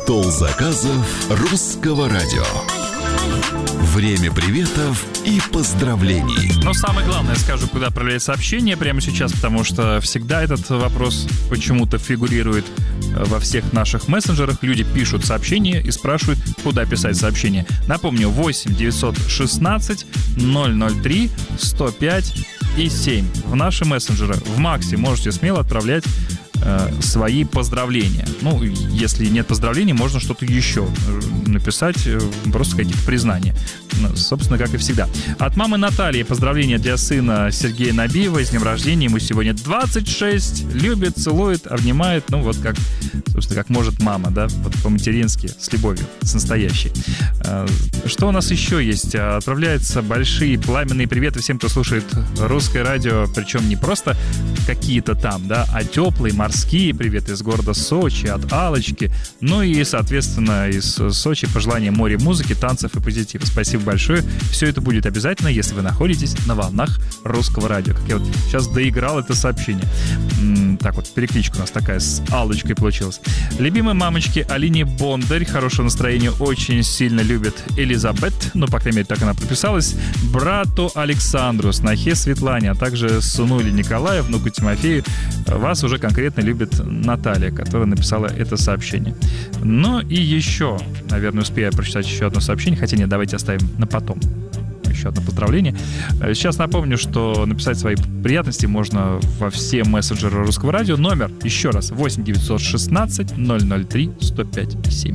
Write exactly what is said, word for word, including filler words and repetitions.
Стол заказов русского радио. Время приветов и поздравлений. Но самое главное, скажу, куда отправлять сообщения прямо сейчас, потому что всегда этот вопрос почему-то фигурирует во всех наших мессенджерах. Люди пишут сообщения и спрашивают, куда писать сообщение. Напомню, восемь девятьсот шестнадцать ноль ноль три сто пять и семь. В наши мессенджеры в Максе можете смело отправлять э, свои поздравления. Ну, если нет поздравлений, можно что-то еще написать, э, просто какие-то признания. Собственно, как и всегда. От мамы Натальи поздравления для сына Сергея Набиева. С днем рождения. Ему сегодня двадцать шесть. Любит, целует, обнимает. Ну, вот как, собственно, как может мама, да? Вот по-матерински, с любовью, с настоящей. Что у нас еще есть? Отправляются большие пламенные приветы всем, кто слушает русское радио. Причем не просто какие-то там, да, а теплые морские приветы из города Сочи, от Аллочки. Ну и, соответственно, из Сочи пожелания моря, музыки, танцев и позитива. Спасибо большое. Все это будет обязательно, если вы находитесь на волнах русского радио. Как я вот сейчас доиграл это сообщение. М-м, так вот, перекличка у нас такая с Аллочкой получилась. Любимой мамочке Алине Бондарь. Хорошего настроения, очень сильно любит Элизабет. Ну, по крайней мере, так она прописалась. Брату Александру, снохе Светлане, а также сынуле Николаю, внуку Тимофею. Вас уже конкретно любит Наталья, которая написала это сообщение. Ну и еще, наверное, успею прочитать еще одно сообщение. Хотя нет, давайте оставим на потом. Еще одно поздравление. Сейчас напомню, что написать свои приятности можно во все мессенджеры русского радио. Номер, еще раз, восемь девятьсот шестнадцать ноль ноль три сто пять семь.